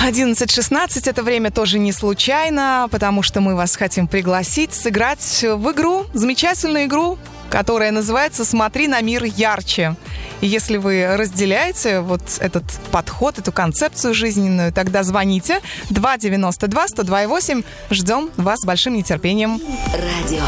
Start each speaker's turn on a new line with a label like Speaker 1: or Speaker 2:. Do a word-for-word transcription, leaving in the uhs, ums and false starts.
Speaker 1: одиннадцать шестнадцать, это время тоже не случайно, потому что мы вас хотим пригласить сыграть в игру, замечательную игру, которая называется «Смотри на мир ярче». И если вы разделяете вот этот подход, эту концепцию жизненную, тогда звоните два девяносто два сто два восемь. Ждем вас с большим нетерпением.
Speaker 2: Радио